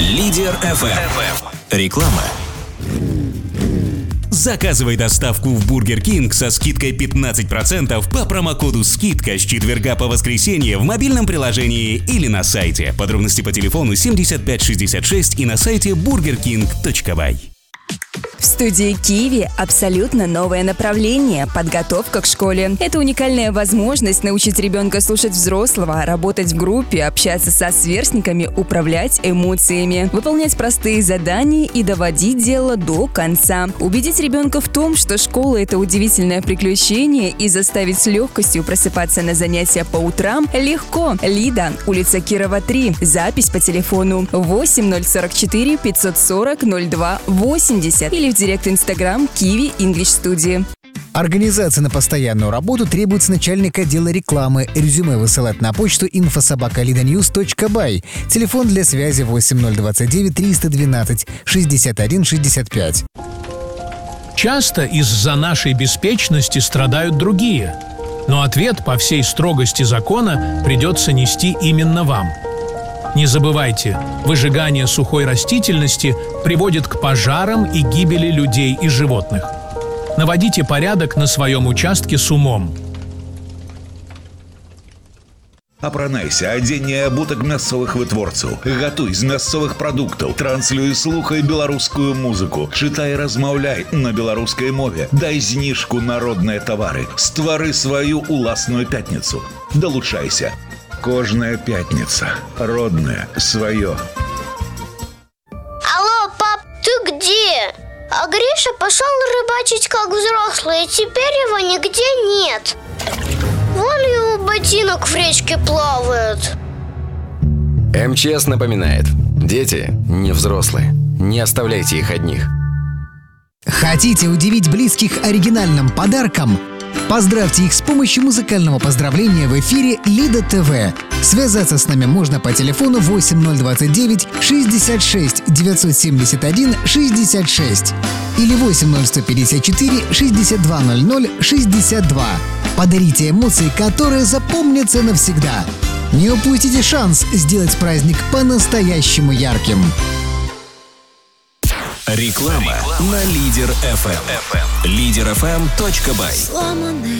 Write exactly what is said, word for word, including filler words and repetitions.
Лидер эф эм. Реклама. Заказывай доставку в Бургер Кинг со скидкой пятнадцать процентов по промокоду «Скидка» с четверга по воскресенье в мобильном приложении или на сайте. Подробности по телефону семьдесят пять шестьдесят шесть и на сайте бургер кинг точка бай. В студии Kiwi абсолютно новое направление – подготовка к школе. Это уникальная возможность научить ребенка слушать взрослого, работать в группе, общаться со сверстниками, управлять эмоциями, выполнять простые задания и доводить дело до конца. Убедить ребенка в том, что школа – это удивительное приключение, и заставить с легкостью просыпаться на занятия по утрам легко. Лида, улица Кирова, три. Запись по телефону восемь ноль сорок четыре пятьсот сорок ноль два восемьдесят или в директ Инстаграм Kiwi English Studio. Организация на постоянную работу требует с начальника отдела рекламы. Резюме высылать на почту инфо собака лида ньюс точка бай. Телефон для связи восемь ноль двадцать девять триста двенадцать шестьдесят один шестьдесят пять. Часто из-за нашей беспечности страдают другие. Но ответ по всей строгости закона придется нести именно вам. Не забывайте, выжигание сухой растительности приводит к пожарам и гибели людей и животных. Наводите порядок на своем участке с умом. Апранайся, адзенне абутак мясцовых вытворцаў. Гатуй з мясцовых прадуктаў, транслюй, слухай беларускую музыку, чытай, размаўляй на беларускай мове, дай зніжку на родныя тавары, ствары сваю уласную пятніцу. Далучайся. Кожная пятница. Родное, свое. Алло, пап, ты где? А Гриша пошел рыбачить как взрослый, и теперь его нигде нет. Вон его ботинок в речке плавает. эм че эс напоминает: дети не взрослые. Не оставляйте их одних. Хотите удивить близких оригинальным подарком? Поздравьте их с помощью музыкального поздравления в эфире Лида ТВ. Связаться с нами можно по телефону восемь ноль двадцать девять шестьдесят шесть девятьсот семьдесят один шестьдесят шесть или восемь ноль сто пятьдесят четыре шестьдесят два ноль ноль шестьдесят два. Подарите эмоции, которые запомнятся навсегда. Не упустите шанс сделать праздник по-настоящему ярким. Реклама на Лидер эф эм. лидер эф эм точка бай.